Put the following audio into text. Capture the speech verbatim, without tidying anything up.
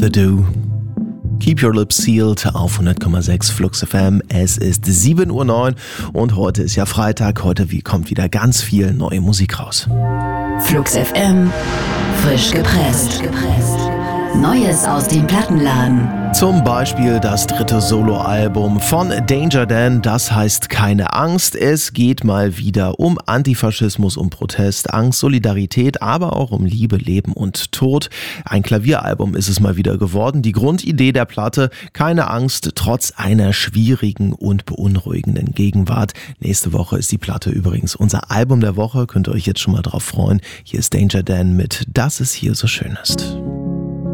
The Do. Keep Your Lips Sealed auf hundert Komma sechs Flux F M. Es ist sieben Uhr neun und heute ist ja Freitag. Heute kommt wieder ganz viel neue Musik raus. Flux F M, frisch gepresst. Neues aus dem Plattenladen. Zum Beispiel das dritte Soloalbum von Danger Dan, das heißt Keine Angst. Es geht mal wieder um Antifaschismus, um Protest, Angst, Solidarität, aber auch um Liebe, Leben und Tod. Ein Klavieralbum ist es mal wieder geworden. Die Grundidee der Platte: keine Angst, trotz einer schwierigen und beunruhigenden Gegenwart. Nächste Woche ist die Platte übrigens unser Album der Woche. Könnt ihr euch jetzt schon mal drauf freuen. Hier ist Danger Dan mit Das es hier so schön ist.